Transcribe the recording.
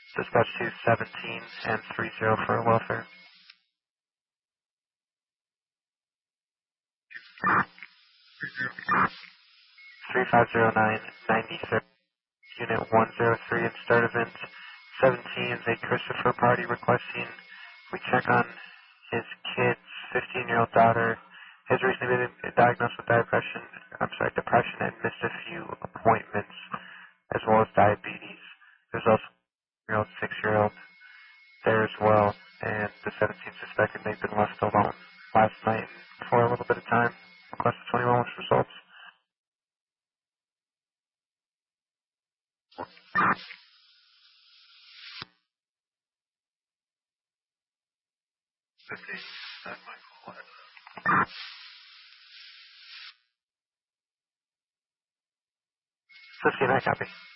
Dispatch 217 and 30 for welfare. 3509-96, Unit 103 in start event. 17 is a Christopher party requesting we check on his kid's 15-year-old daughter. Has recently been diagnosed with depression and missed a few appointments, as well as diabetes. There's also a 6-year-old there as well, and the 17th suspected may have been left alone last night for a little bit of time. Requested 21 with results. 15, I copy.